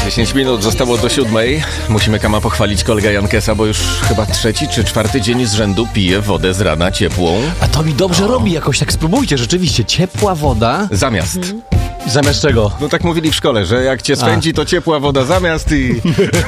10 minut zostało do 7. Musimy, Kama, pochwalić kolegę Jankesa, bo już chyba 3. czy 4. dzień z rzędu pije wodę z rana ciepłą. A to mi dobrze robi jakoś, tak spróbujcie, rzeczywiście, ciepła woda. Zamiast. Zamiast czego? No tak mówili w szkole, że jak cię swędzi, to ciepła woda zamiast i...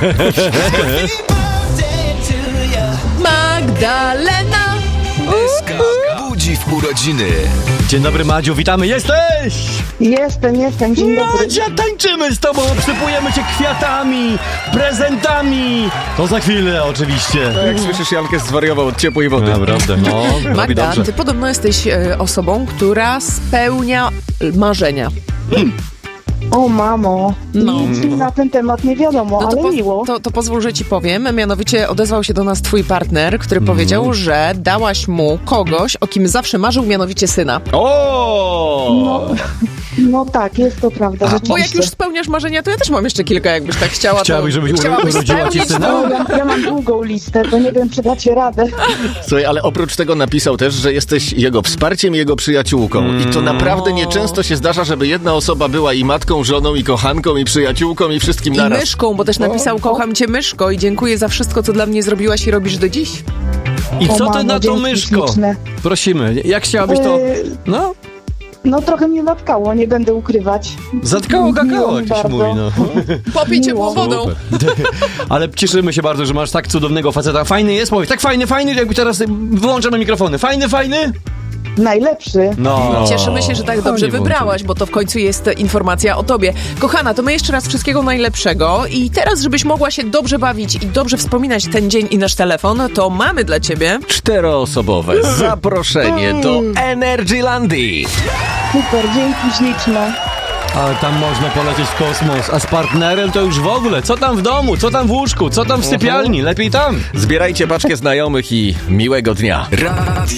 Magdalena! Budzi w urodziny. Dzień dobry, Madziu, witamy, jesteś! Jestem, dzień dobry. Madzia, tańczymy z tobą, obsypujemy cię kwiatami, prezentami. To za chwilę oczywiście. Jak słyszysz, Jankes zwariował od ciepłej wody. Naprawdę, no, robi Magda, dobrze. ty podobno jesteś osobą, która spełnia marzenia. O mamo, No. nic mi na ten temat nie wiadomo, ale miło. To pozwól, że ci powiem. Mianowicie odezwał się do nas twój partner, który powiedział, że dałaś mu kogoś, o kim zawsze marzył, mianowicie syna. O! No tak, jest to prawda, Bo rzeczywiście. jak już spełniasz marzenia, to ja też mam jeszcze kilka, jakbyś tak chciała. Chciałabyś, żebyś chciałabyś urodziła ci spełnić syna? to. Ja mam długą listę, to nie wiem, czy dacie radę. Słuchaj, ale oprócz tego napisał też, że jesteś jego wsparciem i jego przyjaciółką. I to naprawdę nieczęsto się zdarza, żeby jedna osoba była i matką, żoną, i kochanką, i przyjaciółką, i wszystkim I naraz. myszką, bo też napisał: kocham cię, myszko, i dziękuję za wszystko, co dla mnie zrobiłaś i robisz do dziś. I co O, ty mamo, na to, dzięki myszko? śliczne. Prosimy, jak chciałabyś to... No, No trochę mnie zatkało, nie będę ukrywać. zatkało kakao, Miło mi jak się bardzo. mówi, no. Popij ciepłą wodą. Ale cieszymy się bardzo, że masz tak cudownego faceta. Fajny jest, powiedz, tak fajny, jakby teraz wyłączamy mikrofony. Fajny? Najlepszy. No. Cieszymy się, że tak dobrze nie wybrałaś, bo to w końcu jest informacja o tobie. Kochana, to my jeszcze raz wszystkiego najlepszego i teraz, żebyś mogła się dobrze bawić i dobrze wspominać ten dzień i nasz telefon, to mamy dla ciebie 4-osobowe zaproszenie do Energylandii. Super, dzięki śliczne. Ale tam można polecieć w kosmos, a z partnerem to już w ogóle. Co tam w domu, co tam w łóżku, co tam w sypialni, lepiej tam. Zbierajcie paczkę znajomych i miłego dnia. Radio